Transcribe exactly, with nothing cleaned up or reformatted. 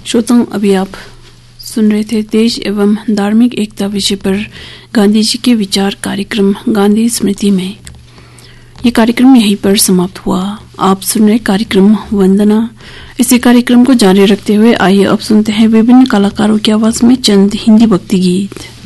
श्रोताओं, अभी आप सुन रहे थे देश एवं धार्मिक एकता विषय पर गांधी जी के विचार कार्यक्रम गांधी स्मृति में। ये कार्यक्रम यहीं पर समाप्त हुआ। आप सुन रहे कार्यक्रम वंदना। इसी कार्यक्रम को जारी रखते हुए आइए अब सुनते हैं विभिन्न कलाकारों की आवाज में चंद हिंदी भक्ति गीत।